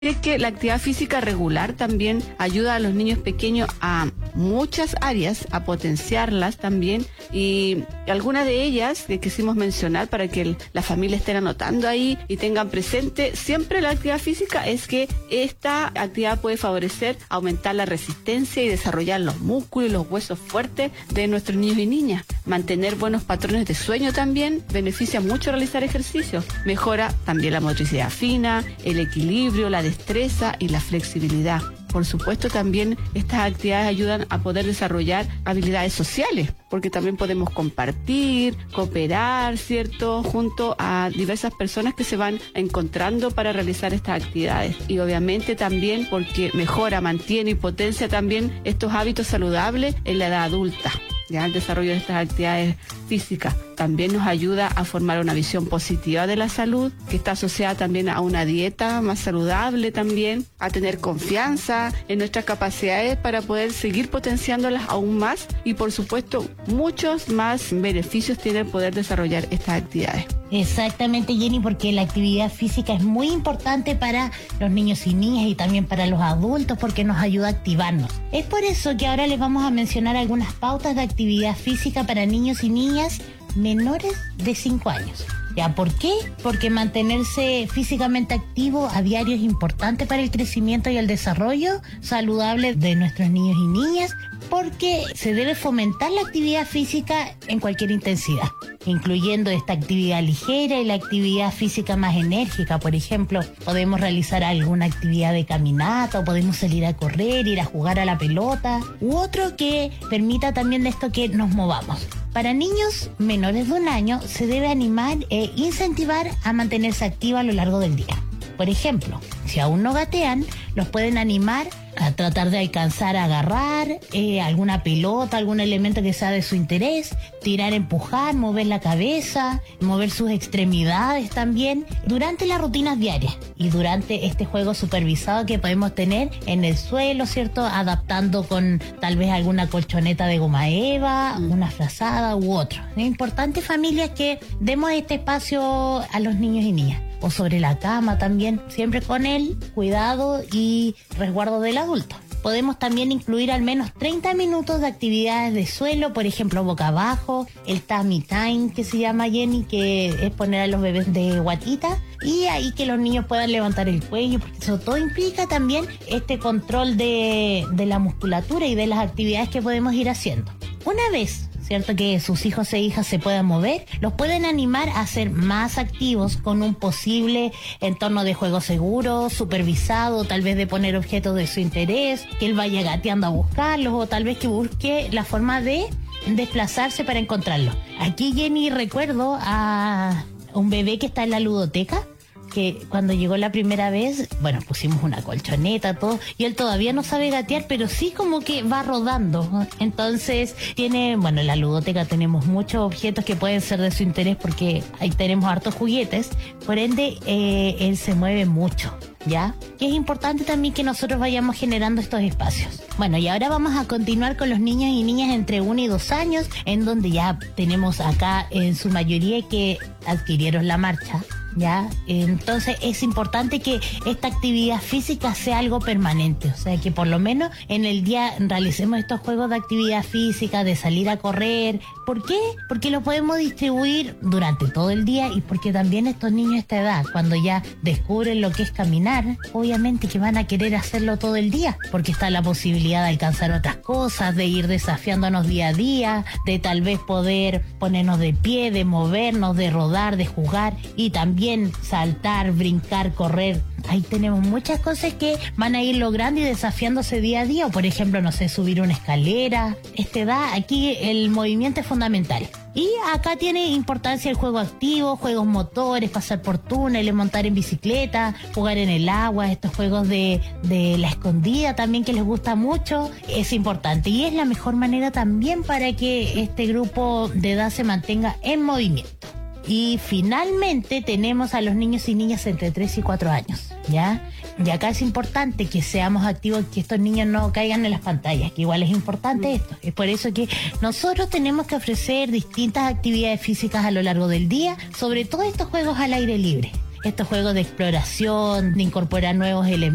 Es que la actividad física regular también ayuda a los niños pequeños a muchas áreas, a potenciarlas también, y algunas de ellas que quisimos mencionar para que la familia estén anotando ahí y tengan presente siempre la actividad física, es que esta actividad puede favorecer aumentar la resistencia y desarrollar los músculos y los huesos fuertes de nuestros niños y niñas. Mantener buenos patrones de sueño también beneficia mucho realizar ejercicio. Mejora también la motricidad fina, el equilibrio, la destreza y la flexibilidad. Por supuesto, también estas actividades ayudan a poder desarrollar habilidades sociales, porque también podemos compartir, cooperar, ¿cierto?, junto a diversas personas que se van encontrando para realizar estas actividades. Y obviamente también porque mejora, mantiene y potencia también estos hábitos saludables en la edad adulta. Ya el desarrollo de estas actividades físicas también nos ayuda a formar una visión positiva de la salud, que está asociada también a una dieta más saludable también, a tener confianza en nuestras capacidades para poder seguir potenciándolas aún más, y por supuesto muchos más beneficios tiene el poder desarrollar estas actividades. Exactamente, Jenny, porque la actividad física es muy importante para los niños y niñas y también para los adultos, porque nos ayuda a activarnos. Es por eso que ahora les vamos a mencionar algunas pautas de actividad física para niños y niñas menores de 5 años. ¿Ya? ¿Por qué? Porque mantenerse físicamente activo a diario es importante para el crecimiento y el desarrollo saludable de nuestros niños y niñas, porque se debe fomentar la actividad física en cualquier intensidad, incluyendo esta actividad ligera y la actividad física más enérgica. Por ejemplo, podemos realizar alguna actividad de caminata, o podemos salir a correr, ir a jugar a la pelota, u otro que permita también de esto que nos movamos. Para niños menores de 1 año se debe animar e incentivar a mantenerse activos a lo largo del día. Por ejemplo, si aún no gatean, los pueden animar a tratar de alcanzar a agarrar alguna pelota, algún elemento que sea de su interés, tirar, empujar, mover la cabeza, mover sus extremidades también durante las rutinas diarias y durante este juego supervisado que podemos tener en el suelo, ¿cierto? Adaptando con tal vez alguna colchoneta de goma eva, una frazada u otro. Es importante, familias, que demos este espacio a los niños y niñas. O sobre la cama también, siempre con el cuidado y resguardo del adulto. Podemos también incluir al menos 30 minutos de actividades de suelo, por ejemplo, boca abajo, el tummy time, que se llama, Jenny, que es poner a los bebés de guatita, y ahí que los niños puedan levantar el cuello, porque eso todo implica también este control de la musculatura y de las actividades que podemos ir haciendo. Una vez, ¿cierto?, que sus hijos e hijas se puedan mover, los pueden animar a ser más activos con un posible entorno de juego seguro, supervisado, tal vez de poner objetos de su interés, que él vaya gateando a buscarlos, o tal vez que busque la forma de desplazarse para encontrarlos. Aquí, Jenny, recuerdo a un bebé que está en la ludoteca, que cuando llegó la primera vez, bueno, pusimos una colchoneta, todo, y él todavía no sabe gatear, pero sí como que va rodando. Entonces tiene, bueno, en la ludoteca tenemos muchos objetos que pueden ser de su interés, porque ahí tenemos hartos juguetes, por ende él se mueve mucho, ¿ya? Que es importante también que nosotros vayamos generando estos espacios. Bueno, y ahora vamos a continuar con los niños y niñas entre 1 y 2 años, en donde ya tenemos acá en su mayoría que adquirieron la marcha, ¿ya? Entonces es importante que esta actividad física sea algo permanente, o sea, que por lo menos en el día realicemos estos juegos de actividad física, de salir a correr. ¿Por qué? Porque lo podemos distribuir durante todo el día, y porque también estos niños a esta edad, cuando ya descubren lo que es caminar, obviamente que van a querer hacerlo todo el día, porque está la posibilidad de alcanzar otras cosas, de ir desafiándonos día a día, de tal vez poder ponernos de pie, de movernos, de rodar, de jugar, y también saltar, brincar, correr. Ahí tenemos muchas cosas que van a ir logrando y desafiándose día a día. O por ejemplo, no sé, subir una escalera. Esta edad, aquí el movimiento es fundamental. Y acá tiene importancia el juego activo, juegos motores, pasar por túneles, montar en bicicleta, jugar en el agua, estos juegos de la escondida también, que les gusta mucho, es importante. Y es la mejor manera también para que este grupo de edad se mantenga en movimiento. Y finalmente tenemos a los niños y niñas entre 3 y 4 años, ¿ya? Y acá es importante que seamos activos, que estos niños no caigan en las pantallas, que igual es importante esto. Es por eso que nosotros tenemos que ofrecer distintas actividades físicas a lo largo del día, sobre todo estos juegos al aire libre, estos juegos de exploración, de incorporar nuevos elementos